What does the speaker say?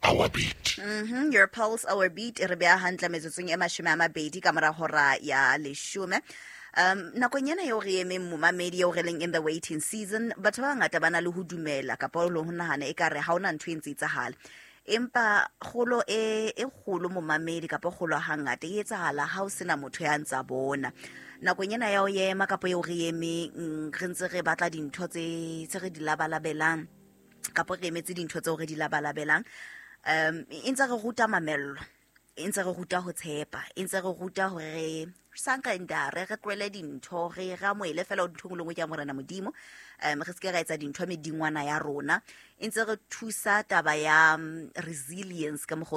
our beat. Your pulse, our beat, re bea hantle metsotsong e 20 ka mora hora ya 10. Nakong ena eo re emeng momamedi eo re leng in the waiting season, batho ba bangata ba na le ho dumela kapa le ho nahana ekare ha ona ntho e ntse etsahala. Empa kgolo e kgolo momamedi kapa kgolo hangata e etsahala ha o sena motho ya ntsa bona. Nakong ena ya o ema kapa eo re emeng re ntse re batla dintho tse re di labalabelang kapa re emetse dintho tseo re di labalabelang. E ntse re ruta mamello, e ntse re ruta ho tshepa, e ntse re ruta hore sanka ndare re tlwele dintho re ramoele fela o ntho ngwe ya morena modimo. Re se ke ra etsa dintho medingwana ya rona, e ntse re thusa taba ya resilience ka